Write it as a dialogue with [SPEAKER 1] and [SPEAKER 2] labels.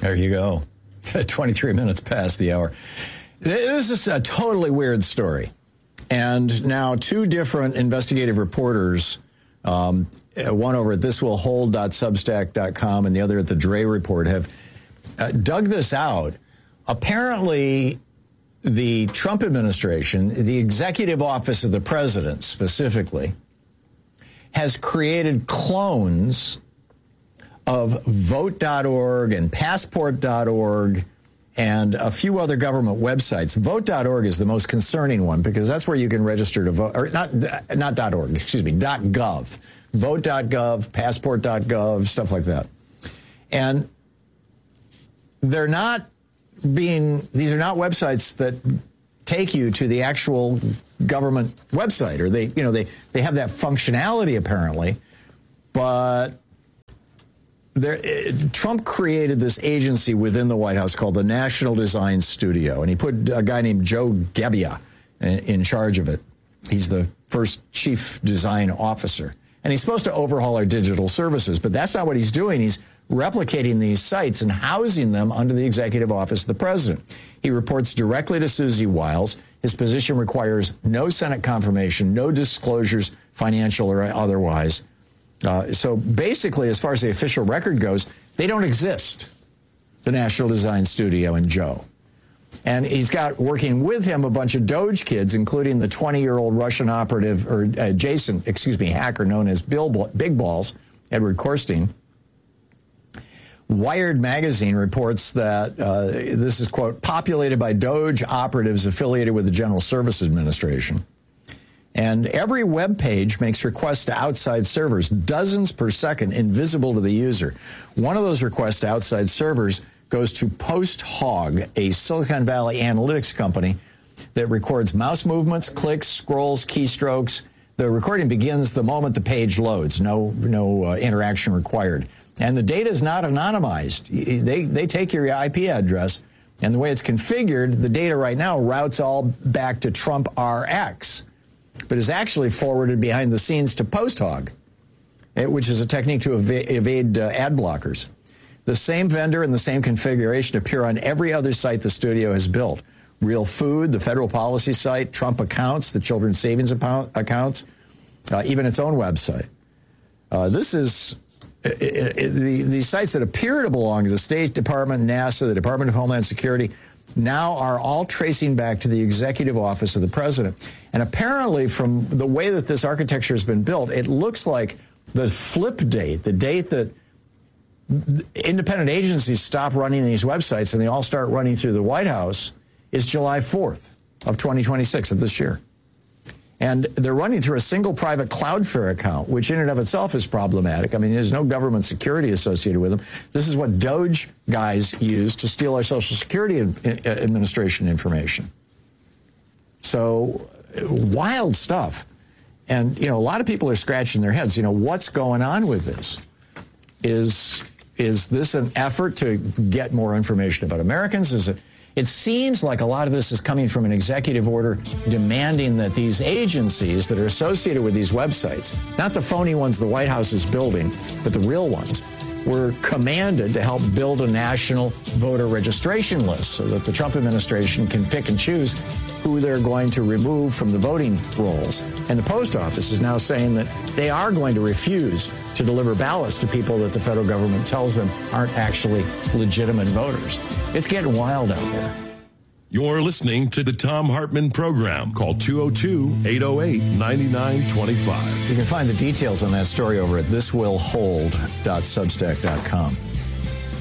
[SPEAKER 1] There you go. 23 minutes past the hour. This is a totally weird story. And now two different investigative reporters, one over at thiswillhold.substack.com and the other at the Dre Report, have dug this out. Apparently, the Trump administration, the executive office of the president specifically, has created clones of Vote.org and Passport.org and a few other government websites. Vote.org is the most concerning one because that's where you can register to vote, or not .org, excuse me, .gov. Vote.gov, Passport.gov, stuff like that. And these are not websites that take you to the actual government website, or they have that functionality apparently, but Trump created this agency within the White House called the National Design Studio, and he put a guy named Joe Gebbia in charge of it. He's the first chief design officer, and he's supposed to overhaul our digital services, but that's not what he's doing. He's replicating these sites and housing them under the executive office of the president. He reports directly to Susie Wiles. His position requires no Senate confirmation, no disclosures, financial or otherwise. So basically, as far as the official record goes, they don't exist, the National Design Studio and Joe. And he's got working with him a bunch of Doge kids, including the 20-year-old Russian operative, or hacker known as Big Balls, Edward Korstein. Wired magazine reports that this is, quote, populated by Doge operatives affiliated with the General Services Administration. And every web page makes requests to outside servers, dozens per second, invisible to the user. One of those requests to outside servers goes to PostHog, a Silicon Valley analytics company that records mouse movements, clicks, scrolls, keystrokes. The recording begins the moment the page loads, no interaction required. And the data is not anonymized. They take your IP address, and the way it's configured, the data right now routes all back to Trump RX, but is actually forwarded behind the scenes to PostHog, which is a technique to evade ad blockers. The same vendor and the same configuration appear on every other site the studio has built. Real Food, the federal policy site, Trump Accounts, the children's savings accounts, even its own website. This is the sites that appear to belong to the State Department, NASA, the Department of Homeland Security, now are all tracing back to the executive office of the president. And apparently, from the way that this architecture has been built, it looks like the flip date, the date that independent agencies stop running these websites and they all start running through the White House, is July 4th of 2026 of this year. And they're running through a single private Cloudflare account, which in and of itself is problematic. I mean, there's no government security associated with them. This is what Doge guys use to steal our Social Security Administration information. So wild stuff. And, a lot of people are scratching their heads. What's going on with this? Is this an effort to get more information about Americans? It seems like a lot of this is coming from an executive order demanding that these agencies that are associated with these websites, not the phony ones the White House is building, but the real ones, were commanded to help build a national voter registration list so that the Trump administration can pick and choose who they're going to remove from the voting rolls. And the post office is now saying that they are going to refuse to deliver ballots to people that the federal government tells them aren't actually legitimate voters. It's getting wild out there.
[SPEAKER 2] You're listening to the Thom Hartmann Program. Call 202-808-9925.
[SPEAKER 1] You can find the details on that story over at thiswillhold.substack.com.